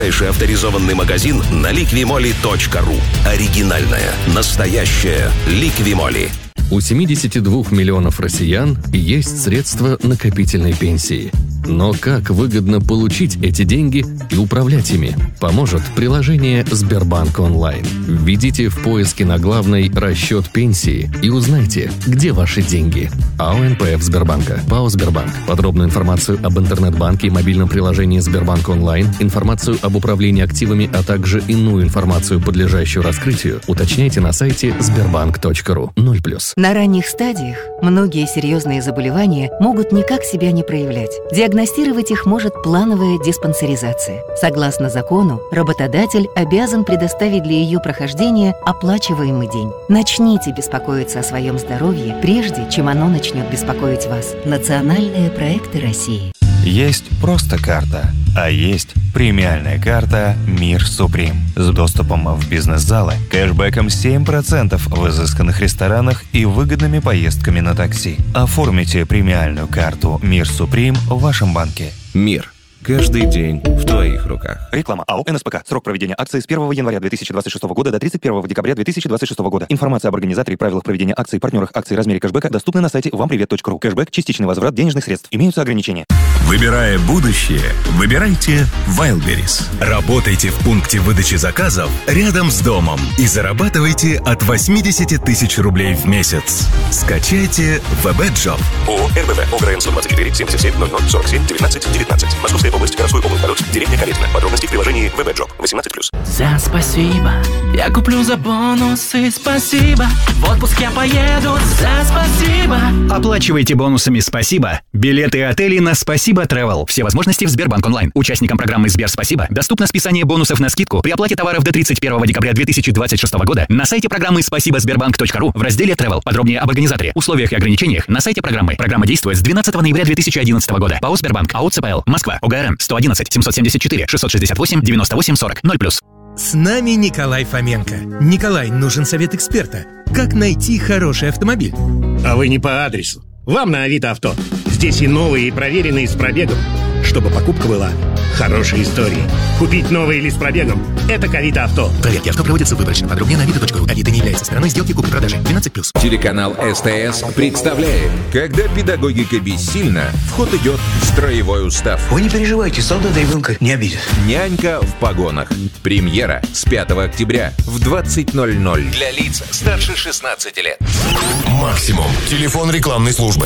Ближайший авторизованный магазин на liqvimoly.ru. Оригинальная, настоящая Liqvimoly. У 72 миллионов россиян есть средства накопительной пенсии. Но как выгодно получить эти деньги и управлять ими? Поможет приложение Сбербанк онлайн. Введите в поиске на главной «Расчет пенсии» и узнайте, где ваши деньги. АО НПФ Сбербанка. ПАО Сбербанк. Подробную информацию об интернет-банке и мобильном приложении Сбербанк онлайн, информацию об управлении активами, а также иную информацию, подлежащую раскрытию, уточняйте на сайте sberbank.ru. 0+. На ранних стадиях многие серьезные заболевания могут никак себя не проявлять. Диагностировать их может плановая диспансеризация. Согласно закону, работодатель обязан предоставить для ее прохождения оплачиваемый день. Начните беспокоиться о своем здоровье, прежде чем оно начнет беспокоить вас. Национальные проекты России. Есть просто карта, а есть премиальная карта «Мир Суприм» с доступом в бизнес-залы, кэшбэком 7% в изысканных ресторанах и выгодными поездками на такси. Оформите премиальную карту «Мир Суприм» в вашем банке. Мир. Каждый день в твоих руках. Реклама. АО «НСПК». Срок проведения акции с 1 января 2026 года до 31 декабря 2026 года. Информация об организаторе и правилах проведения акций, партнерах акций, размере кэшбэка доступны на сайте вампривет.ру. Кэшбэк – частичный возврат денежных средств. Имеются ограничения. Выбирая будущее, выбирайте Wildberries. Работайте в пункте выдачи заказов рядом с домом и зарабатывайте от 80 тысяч рублей в месяц. Скачайте VB-Job. ООО РБВ. ОГРН 124 77 00 47 19 19. Московская область, городской область, Полоцк, деревня Калитина. Подробности в приложении VB-Job. 18+. За спасибо. Я куплю за бонусы. Спасибо. В отпуск я поеду. За спасибо. Оплачивайте бонусами «Спасибо» билеты и отели на «Спасибо Travel». Все возможности в Сбербанк онлайн. Участникам программы «Сбер Спасибо» доступно списание бонусов на скидку при оплате товаров до 31 декабря 2026 года на сайте программы «Спасибо Сбербанк.ру» в разделе Travel. Подробнее об организаторе, условиях и ограничениях на сайте программы. Программа действует с 12 ноября 2011 года. ПАО Сбербанк. АО ЦПЛ. Москва. ОГРН 111 774 668 98 40 0+. С нами Николай Фоменко. Николай, нужен совет эксперта. Как найти хороший автомобиль? А вы не по адресу. Вам на Авито Авто. Здесь и новые, и проверенные с пробегом. Чтобы покупка была хорошей историей. Купить новый или с пробегом – это к Авито Авто. Проверки авто проводятся выборочно. Подробнее на avito.ru. Авито не является стороной сделки купли-продажи. 12+. Телеканал СТС представляет. Когда педагогика бессильна, в ход идет строевой устав. Вы не переживайте, солдат ребенка не обидит. Нянька в погонах. Премьера с 5 октября в 20:00. Для лиц старше 16 лет. Максимум. Телефон рекламной службы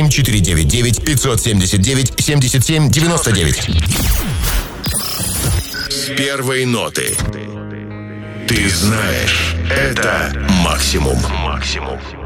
8499 579 77 99. С первой ноты. Ты знаешь, это максимум.